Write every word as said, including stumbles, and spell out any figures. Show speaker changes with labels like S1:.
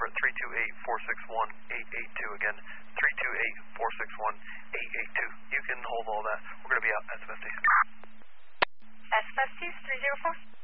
S1: for three two eight, four six one, eight eight two. Again, three two eight, four six one, eight eight two. You can hold all that. We're going to be out at S F S T.
S2: S F S T three zero four.